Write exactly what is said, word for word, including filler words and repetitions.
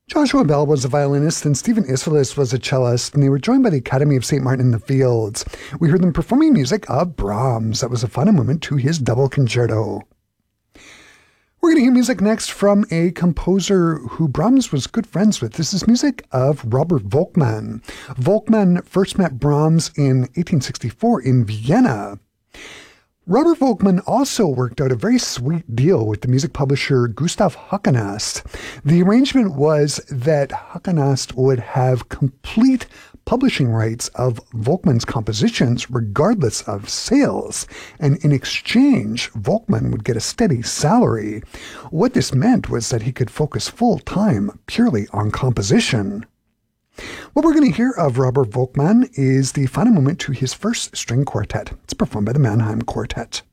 Joshua Bell was a violinist and Stephen Isserlis was a cellist, and they were joined by the Academy of Saint Martin in the Fields. We heard them performing music of Brahms. That was a final movement to his double concerto. We're going to hear music next from a composer who Brahms was good friends with. This is music of Robert Volkmann. Volkmann first met Brahms in eighteen sixty-four in Vienna. Robert Volkmann also worked out a very sweet deal with the music publisher Gustav Hackenast. The arrangement was that Hackenast would have complete publishing rights of Volkmann's compositions regardless of sales, and in exchange, Volkmann would get a steady salary. What this meant was that he could focus full-time purely on composition. What we're going to hear of Robert Volkmann is the final movement to his first string quartet. It's performed by the Mannheim Quartet.